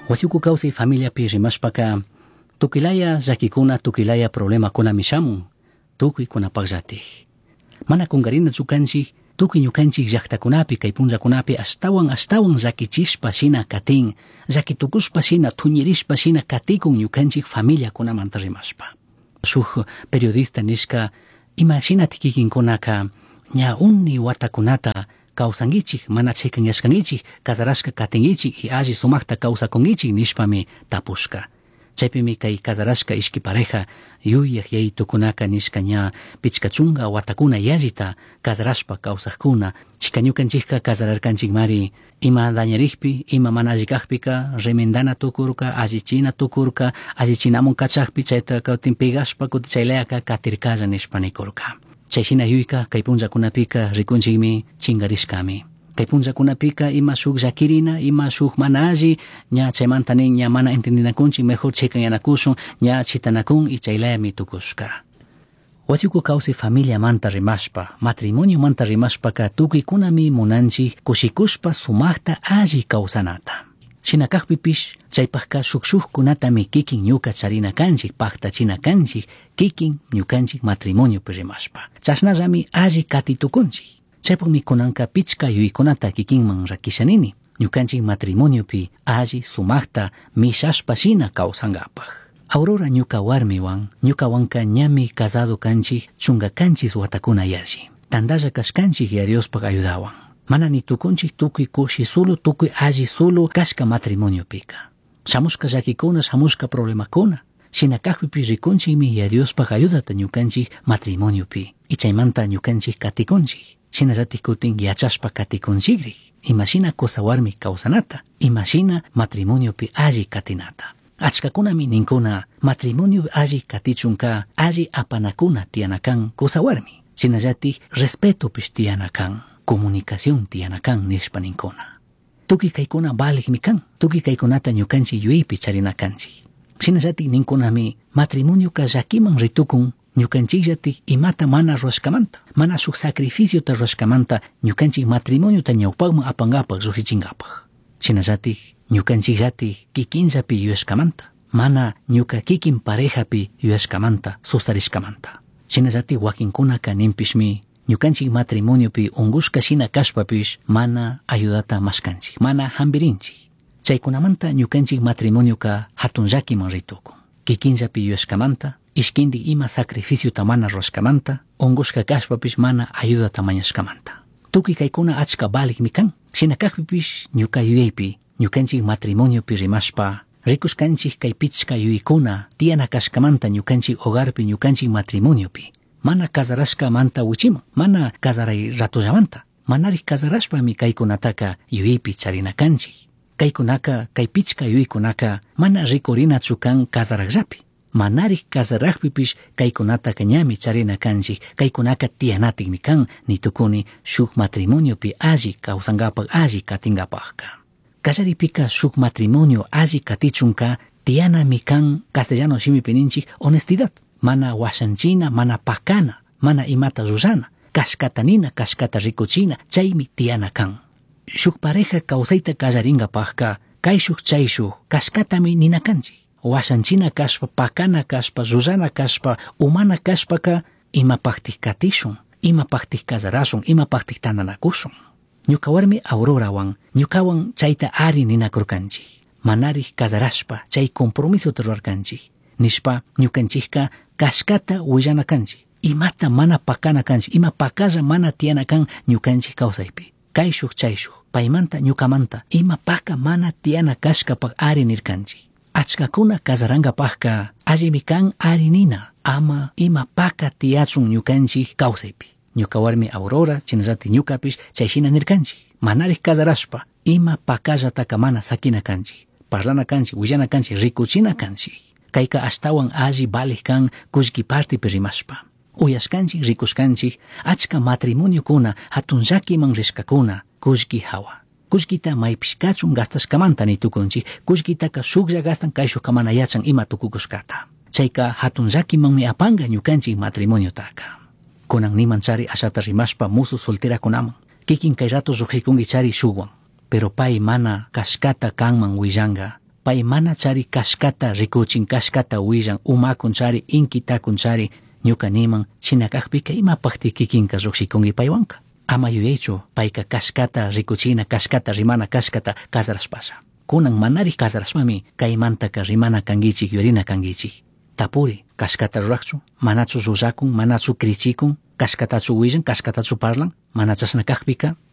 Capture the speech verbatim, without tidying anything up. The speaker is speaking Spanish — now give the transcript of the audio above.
Wasiku kawsay familiapi rimashpaka tukilaya llakikuna tukilaya problemakuna mishamun tukuy kunapaqllatik. Mana kungarinachu kanchik tukuy ñukanchik llaqtakunapi kay punllakunapi ashtawan ashtawan llakichishpa shina katin, llakitukushpa shina thuñirishpa shina katikun ñukanchik familiakunamanta rimashpa. Shuk periodista nishka ima shinati kikinkunaka ña uni watakunata kawsangichik mana chaykañashkangichik kasarashka katingichik y alli sumakta kawsakungichik nishpami tapushka. Chaypimi kay kasarashka ishki pareja yuyaq yayitukunaka nishka ña pichka chunga watakuna yallita kasarashpa kawsaqkuna chika ñukanchikka kasararkanchik mari ima dañarikpi ima mana alli kaqpika remendana tukurka allichina tukurka allichinamun kachaqpi chayta kawtin pegashpa kuti chaylayaka katirkalla nishpa nikurka. Chayshina yuyka kay punllakunapika rikunchikmi chingarishkami. Kay punllakunapika ima shuk llakirina ima shuk mana alli ña chaymanta nin ña mana entendinakunchik mejor chaykañanakushun ña chitanakun y chaylayami tukushka. Wasiku kawsay familiamanta rimashpa matrimonio manta rimashpaka tukuykunami munanchik kushikushpa sumakta alli kawsanata. Shina kaqpipish chaypaqka shuk shukkunatami kikin ñuka charina kanchik paktachina kanchik kikin ñukanchik matrimoniopi rimashpa. Chashnallami alli katitukunchik. Chaypaqmi kunanka pichka yuykunata kikinman rakishanini ñukanchik matrimoniopi alli sumakta mishashpa shina kawsankapaq. Aurora ñuka warmiwan ñukawanka ñami casado kanchik chunga kanchis watakuna yalli. Tandalla kashkanchik ya Diospaq ayudawan. Mana ni tukunchik tukuy kushi solo tukuy alli solo kashka matrimoniopika. Shamushka llakikuna shamushka problemakuna. Shina kaqpipi rikunchikmi ya Diospaq ayudata ñukanchik matrimoniopi. Y chaymanta ñukanchik katikunchik. Shina llatik kutin yachashpa katikunchikrik. Imashina cosa warmi kawsanata. Imashina matrimoniopi alli katinata. Achkakunami ninkuna matrimonio alli katichunka alli apanakuna tianakan cosa warmi. Shina llatik respeto pish tianakan. Comunicación tianakan nishpa ninkuna. Tuki kaykuna balikmi kan. Tuki kaykunata ñukanchik yuypi charinakanchik. Shina llatik ninkunami matrimonio ka llakiman ritukun ñukanchik llatik imata mana ruashkamanta. Mana shuk sacrificio ta ruashkamanta ñukanchik matrimonio ta ñawpaqman apangapaq ruhichinkapaq. Shina llatik ñukanchik llatik kikinllapi yuyashkamanta. Mana ñuka kikin parejapi yuyashkamanta susarishkamanta. Shina llatik wakinkunaka ninpishmi ñukanchik matrimoniopi ungushka shina kashpapish mana ayudata mashkanchik, mana hambirinchik. Chaykunamanta ñukanchik matrimonioka hatun llakiman ritukun. Kikinllapi yuyashkamanta, ishkindik ima sacrificiota mana ruashkamanta, ungushka kashpapish mana ayudata mañashkamanta. Tukuy kaykuna achka balikmi kan. Shina kaqpipish ñuka yuyaypi ñukanchik matrimoniopi rimashpa rikushkanchik kay pichka yuykuna tiana kashkamanta ñukanchik hogarpi ñukanchik matrimoniopi. Mana kasarashka manta wichiman, mana kasaray ratullamanta, manarik kasarashpami kaykunataka yuyaypi charinakanchik. Kaykunaka, kay pichka yuykunaka mana rikurinachu kan kasaraqllapi. Manarik kasaraqpipish kaykunataka ñami charinakanchik, kaykunaka tianatikmi kan nitukuni shuk matrimoniopi alli kawsankapaq alli katinkapaqka. Kallaripika shuk matrimonio alli katichunka tianami kan castellano shimipi ninchik honestidad. Mana washanchina, mana pakana, mana imata rurana, kashkata nina, kashkata rikuchina, chaymi tiana kan. Shuk pareja kawsayta kallaringapaqka, kay shuk chay shuk, kashkatami nina kanchi. Washanchina kashpa, pakana kashpa, rurana kashpa, umana kashpaka, ima paktik katishun, ima paktik kazarashun, ima paktik tananakushun. Ñuka warmi Aurorawan, ñukawan chayta ari ninakurkanchi. Manari kazarashpa, chay compromiso terurarkanchi. Nishpa ñukanchikka kashkata willana kanchik. Imata mana pakana kanchik. Ima pakaza mana tiana kan ñukanchik kawsaypi. Kay shuk chay shuk. Paymanta ñukamanta. Ima paka mana tiana kashkapak ari nirkanchik. Achkakuna kasarankapaqka allimi kan ari nina. Ama ima paka tiachun ñukanchik kawsaypi. Ñuka warmi Aurora chinallati ñukapish chayshina nirkanchik. Manari kasarashpa. Ima pakazataka mana sakina kanchik. Parlana kanchik, willana kanchik, rikuchina kanchik. Kayka ashtawan alli balik kan kushki partipi rimashpa. Uyashkanchik, rikushkanchik, achka matrimonio kuna hatun llakiman rishkakuna kushki hawa. Kushkita maypish kachun gastashkamanta nitukunchik, kushkitaka shuklla gastan kay shukkamana yachan ima tukukushkata. Chayka hatun llakimanmi apanga ñukanchik matrimonio taka. Kunan niman chari ashata rimashpa musu soltera kunaman. Kikin kay rato ruksikungi chari shukwan. Pero pay mana kashkata kanman willanga. pay mana chari kashkata rikuchin, kashkata willan, umakun chari, inkitakun chari, ñuka niman chinakajpika imapakti kikinka llukshikunki paywanka. Ama yuyaychu payka kashkata rikuchina, kashkata rimana, kashkata kasrashpasha. Kunan manari kasrashpami kaymantaka rimana kankichik, yurina kankichik. Tapuri, kashkata rurakchu, manachu rurakun, manachu krichikun, kashkatachu willan, kashkatachu parlan, mana chashnakajpika